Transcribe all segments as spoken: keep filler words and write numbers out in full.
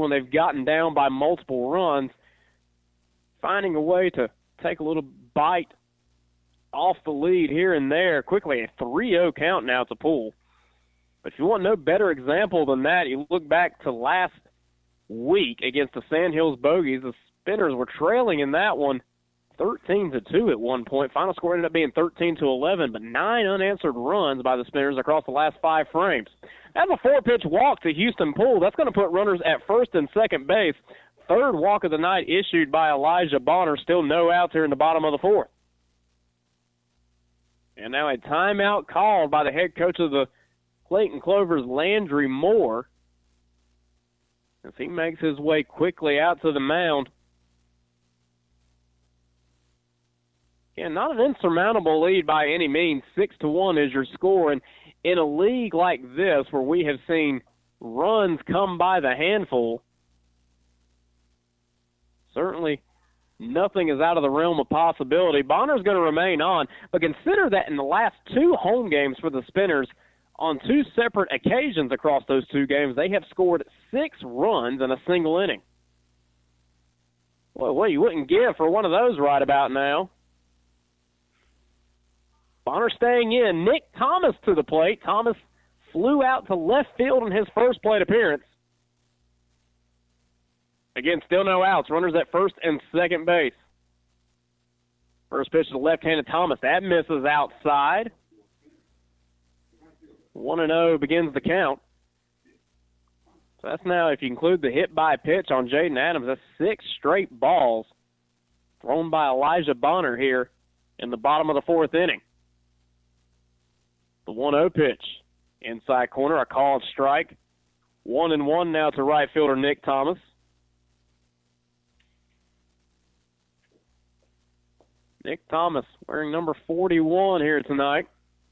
when they've gotten down by multiple runs, finding a way to take a little bite off the lead here and there. Quickly, a three oh count now to Poole. But if you want no better example than that, you look back to last week against the Sandhills Bogies. The Spinners were trailing in that one thirteen to two at one point. Final score ended up being thirteen to eleven, but nine unanswered runs by the Spinners across the last five frames. That's a four-pitch walk to Houston Poole. That's going to put runners at first and second base. Third walk of the night issued by Elijah Bonner. Still no outs here in the bottom of the fourth. And now a timeout called by the head coach of the Clayton Clovers, Landry Moore, as he makes his way quickly out to the mound. Again, not an insurmountable lead by any means. Six to one is your score. And in a league like this where we have seen runs come by the handful, certainly nothing is out of the realm of possibility. Bonner's going to remain on, but consider that in the last two home games for the Spinners, on two separate occasions across those two games, they have scored six runs in a single inning. Well, what you wouldn't give for one of those right about now. Bonner staying in. Nick Thomas to the plate. Thomas flew out to left field in his first plate appearance. Again, still no outs. Runners at first and second base. First pitch to the left-handed Thomas. That misses outside. one and oh begins the count. So that's now, if you include the hit by pitch on Jaden Adams, that's six straight balls thrown by Elijah Bonner here in the bottom of the fourth inning. The one oh pitch. Inside corner, a called strike. One and one now to right fielder Nick Thomas. Nick Thomas wearing number forty-one here tonight.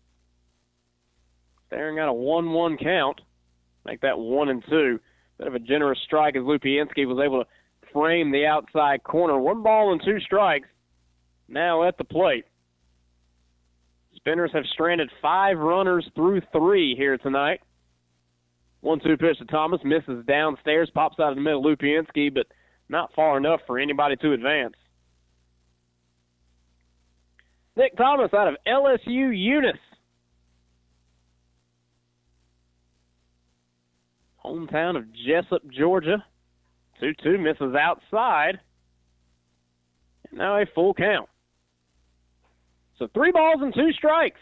Staring at a one one count. Make that one and two. Bit of a generous strike as Lupienski was able to frame the outside corner. One ball and two strikes now at the plate. Spinners have stranded five runners through three here tonight. one two pitch to Thomas. Misses downstairs. Pops out of the middle. Lupienski, but not far enough for anybody to advance. Nick Thomas out of L S U Eunice. Hometown of Jessup, Georgia. two two misses outside. And now a full count. So three balls and two strikes.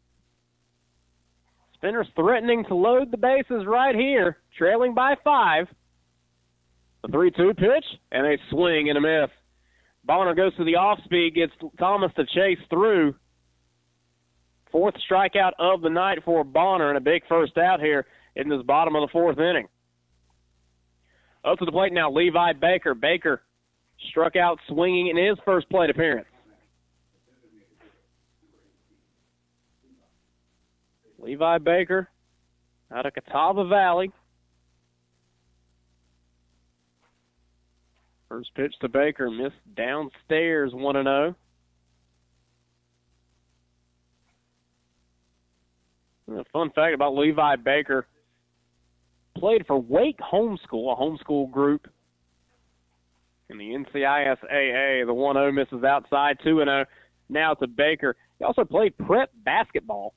Spinners threatening to load the bases right here, trailing by five. The three two pitch, and a swing and a miss. Bonner goes to the off-speed, gets Thomas to chase through. Fourth strikeout of the night for Bonner, and a big first out here in this bottom of the fourth inning. Up to the plate now, Levi Baker. Baker struck out swinging in his first plate appearance. Levi Baker out of Catawba Valley. First pitch to Baker, missed downstairs, one and oh. A fun fact about Levi Baker, played for Wake Homeschool, a homeschool group in the N C I S A A. The one oh misses outside, two and oh. Now to Baker. He also played prep basketball.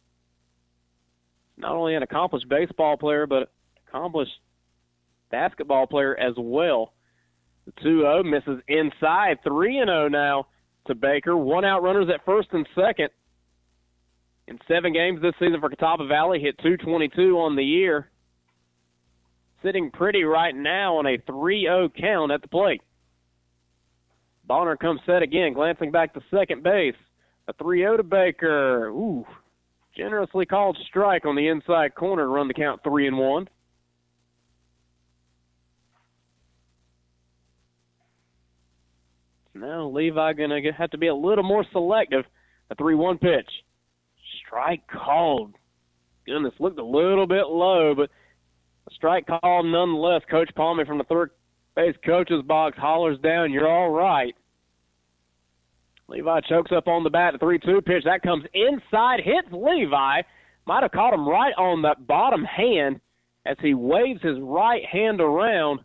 Not only an accomplished baseball player, but accomplished basketball player as well. The two oh misses inside, three and oh now to Baker. One out, runners at first and second. In seven games this season for Catawba Valley, hit two twenty-two on the year. Sitting pretty right now on a three oh count at the plate. Bonner comes set again, glancing back to second base. A three oh to Baker. Ooh. Generously called strike on the inside corner to run the count three and one. Now Levi going to have to be a little more selective. A three one pitch. Strike called. Goodness, looked a little bit low, but a strike called nonetheless. Coach Palmy from the third base coach's box hollers down, "You're all right." Levi chokes up on the bat, a three two pitch. That comes inside, hits Levi. Might have caught him right on that bottom hand as he waves his right hand around.